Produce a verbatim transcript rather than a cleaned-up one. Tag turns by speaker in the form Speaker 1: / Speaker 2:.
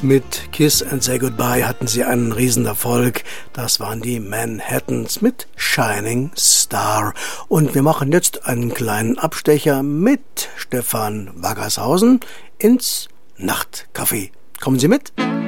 Speaker 1: Mit Kiss and Say Goodbye hatten sie einen Riesenerfolg. Das waren die Manhattans mit Shining Star. Und wir machen jetzt einen kleinen Abstecher mit Stefan Waggershausen ins Nachtcafé. Kommen Sie mit?